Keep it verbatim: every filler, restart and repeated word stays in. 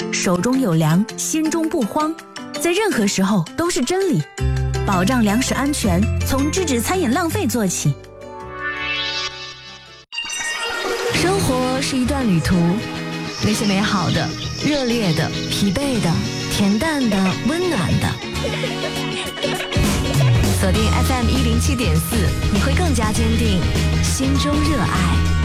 手中有粮，心中不慌，在任何时候都是真理。保障粮食安全，从制止餐饮浪费做起。生活是一段旅途，那些美好的、热烈的、疲惫的、恬淡的、温暖的。锁定 F M 一零七点四，你会更加坚定心中热爱。